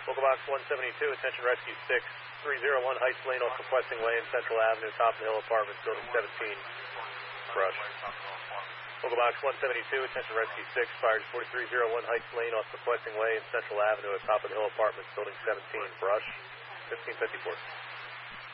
Local Box 172, attention Rescue 6301 Heights Lane off Requesting Way and Central Avenue, Top of the Hill Apartments, Building 17, brush. Local Box 172, attention Rescue 6, fire to 4301 Heights Lane off Requesting Way and Central Avenue at Top of the Hill Apartments, Building 17, brush, 1554.